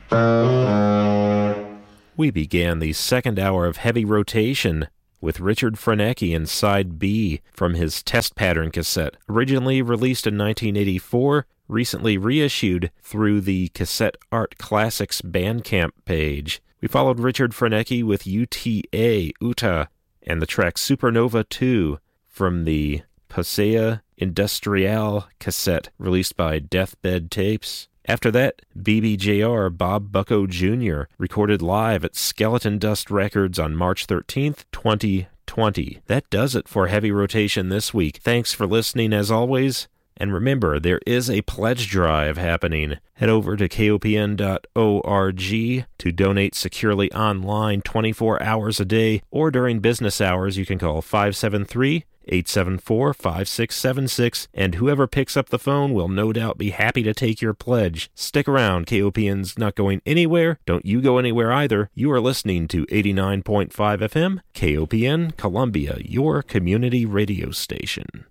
We began the second hour of Heavy Rotation with Richard Franecki in Side B from his Test Pattern cassette, originally released in 1984, recently reissued through the Cassette Art Classics Bandcamp page. We followed Richard Franecki with Uta, and the track Supernova 2 from the Pasea Industrial cassette released by Deathbed Tapes. After that, BBJR Bob Bucko Jr. recorded live at Skeleton Dust Records on March 13th, 2020. That does it for Heavy Rotation this week. Thanks for listening as always. And remember, there is a pledge drive happening. Head over to kopn.org to donate securely online 24 hours a day, or during business hours you can call 573-874-5676, and whoever picks up the phone will no doubt be happy to take your pledge. Stick around, KOPN's not going anywhere. Don't you go anywhere either. You are listening to 89.5 FM, KOPN, Columbia, your community radio station.